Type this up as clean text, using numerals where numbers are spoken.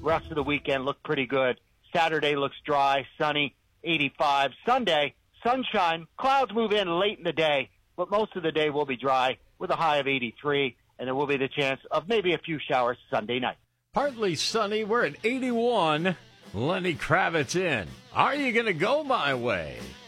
Rest of the weekend look pretty good. Saturday looks dry, sunny, 85. Sunday, sunshine. Clouds move in late in the day, but most of the day will be dry with a high of 83, and there will be the chance of maybe a few showers Sunday night. Partly sunny. We're at 81. Lenny Kravitz in. Are you going to go my way?